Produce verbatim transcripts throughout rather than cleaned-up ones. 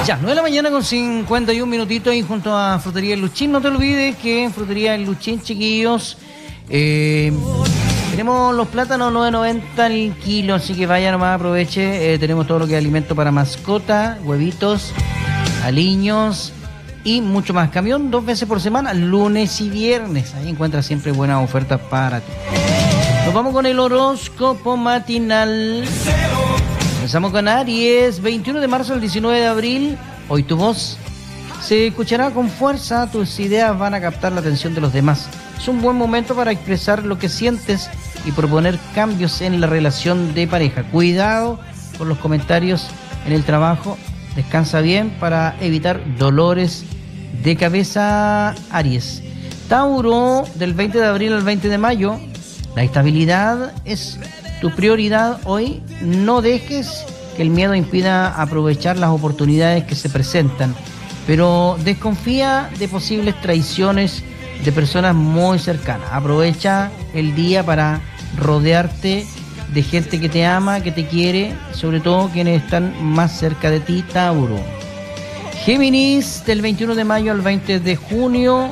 Ya, nueve de la mañana con cincuenta y un minutitos y junto a Frutería El Luchín. No te olvides que en Frutería El Luchín, chiquillos, eh, tenemos los plátanos nueve noventa el kilo, así que vaya nomás, aproveche. Eh, tenemos todo lo que es alimento para mascota, huevitos, aliños y mucho más. Camión dos veces por semana, lunes y viernes. Ahí encuentras siempre buenas ofertas para ti. Nos vamos con el horóscopo matinal. Comenzamos con Aries, veintiuno de marzo al diecinueve de abril. Hoy tu voz se escuchará con fuerza, tus ideas van a captar la atención de los demás. Es un buen momento para expresar lo que sientes y proponer cambios en la relación de pareja. Cuidado con los comentarios en el trabajo, descansa bien para evitar dolores de cabeza, Aries. Tauro, del veinte de abril al veinte de mayo, la estabilidad es tu prioridad hoy. No dejes que el miedo impida aprovechar las oportunidades que se presentan, pero desconfía de posibles traiciones de personas muy cercanas. Aprovecha el día para rodearte de gente que te ama, que te quiere, sobre todo quienes están más cerca de ti, Tauro. Géminis, del veintiuno de mayo al veinte de junio,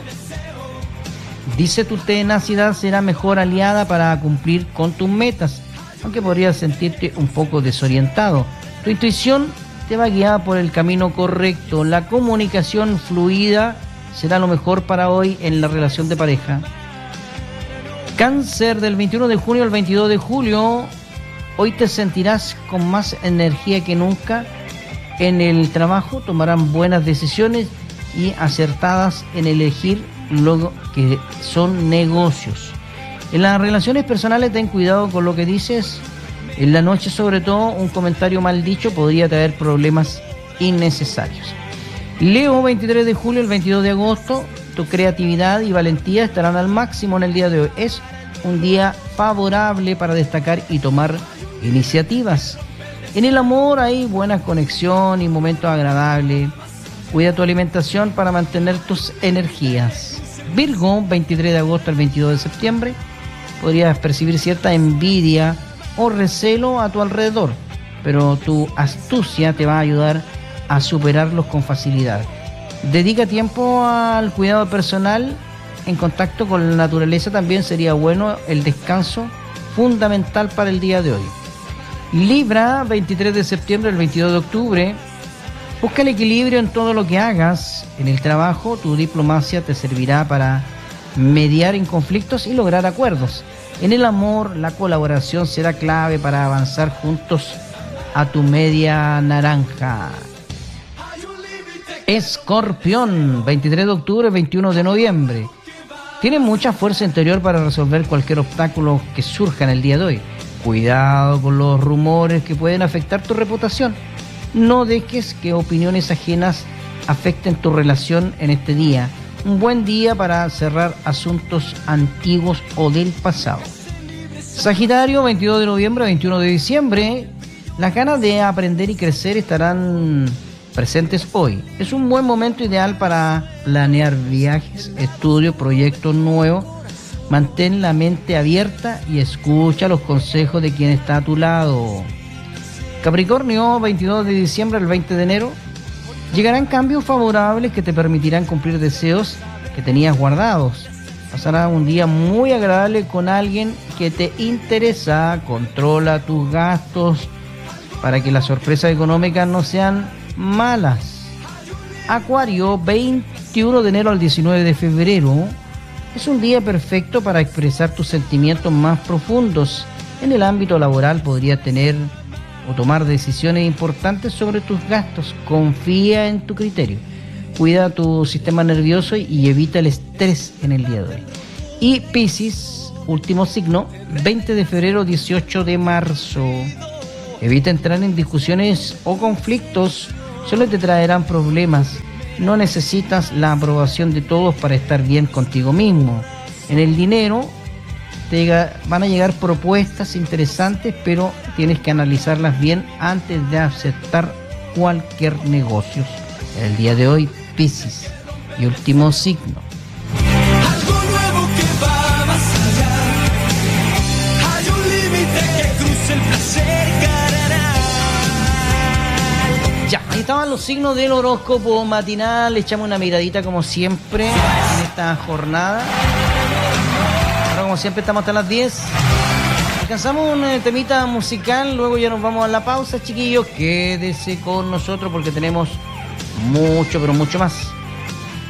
dice tu tenacidad será mejor aliada para cumplir con tus metas, aunque podrías sentirte un poco desorientado. Tu intuición te va a guiar por el camino correcto. La comunicación fluida será lo mejor para hoy en la relación de pareja. Cáncer, del veintiuno de junio al veintidós de julio, hoy te sentirás con más energía que nunca. En el trabajo tomarán buenas decisiones y acertadas en elegir lo que son negocios. En las relaciones personales ten cuidado con lo que dices. En la noche, sobre todo, un comentario mal dicho podría traer problemas innecesarios. Leo, veintitrés de julio al veintidós de agosto, tu creatividad y valentía estarán al máximo en el día de hoy. Es un día favorable para destacar y tomar iniciativas. En el amor hay buena conexión y momentos agradables. Cuida tu alimentación para mantener tus energías. Virgo, veintitrés de agosto al veintidós de septiembre, podrías percibir cierta envidia o recelo a tu alrededor, pero tu astucia te va a ayudar a superarlos con facilidad. Dedica tiempo al cuidado personal. En contacto con la naturaleza también sería bueno el descanso, fundamental para el día de hoy. Libra, veintitrés de septiembre al veintidós de octubre, busca el equilibrio en todo lo que hagas. En el trabajo, tu diplomacia te servirá para mediar en conflictos y lograr acuerdos. En el amor, la colaboración será clave para avanzar juntos a tu media naranja. Escorpión, veintitrés de octubre, veintiuno de noviembre. Tienes mucha fuerza interior para resolver cualquier obstáculo que surja en el día de hoy. Cuidado con los rumores que pueden afectar tu reputación. No dejes que opiniones ajenas afecten tu relación en este día. Un buen día para cerrar asuntos antiguos o del pasado. Sagitario, veintidós de noviembre, veintiuno de diciembre. Las ganas de aprender y crecer estarán presentes hoy. Es un buen momento ideal para planear viajes, estudios, proyectos nuevos. Mantén la mente abierta y escucha los consejos de quien está a tu lado. Capricornio, veintidós de diciembre al veinte de enero. Llegarán cambios favorables que te permitirán cumplir deseos que tenías guardados. Pasará un día muy agradable con alguien que te interesa. Controla tus gastos para que las sorpresas económicas no sean malas. Acuario, veintiuno de enero al diecinueve de febrero. Es un día perfecto para expresar tus sentimientos más profundos. En el ámbito laboral podrías tener o tomar decisiones importantes sobre tus gastos. Confía en tu criterio. Cuida tu sistema nervioso y evita el estrés en el día de hoy. Y Piscis, último signo, veinte de febrero, dieciocho de marzo. Evita entrar en discusiones o conflictos, solo te traerán problemas. No necesitas la aprobación de todos para estar bien contigo mismo. En el dinero te llega, van a llegar propuestas interesantes, pero tienes que analizarlas bien antes de aceptar cualquier negocio. En el día de hoy, Piscis, y último signo. Algo nuevo que va más allá. Hay un límite que cruza el placer carnal. Ya, ahí estaban los signos del horóscopo matinal. Le echamos una miradita como siempre en esta jornada. Ahora como siempre estamos hasta las diez. Alcanzamos un eh, temita musical, luego ya nos vamos a la pausa, chiquillos. Quédese con nosotros porque tenemos mucho, pero mucho más.